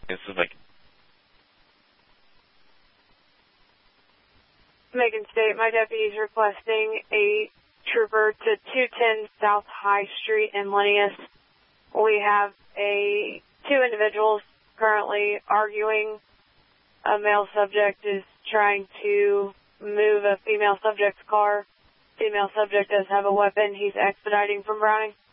This is like Macon State, my deputy is requesting a trooper to 210 South High Street in Linneus. We have two individuals currently arguing. A male subject is trying to move a female subject's car. Female subject does have a weapon. He's expediting from Browning.